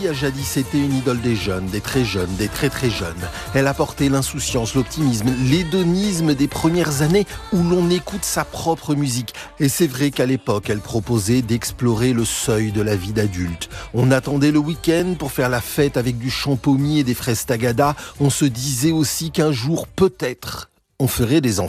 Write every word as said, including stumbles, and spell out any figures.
a jadis été une idole des jeunes, des très jeunes, des très très jeunes. Elle a porté l'insouciance, l'optimisme, l'hédonisme des premières années où l'on écoute sa propre musique. Et c'est vrai qu'à l'époque, elle proposait d'explorer le seuil de la vie d'adulte. On attendait le week-end pour faire la fête avec du champomis et des fraises tagada. On se disait aussi qu'un jour, peut-être, on ferait des enfants.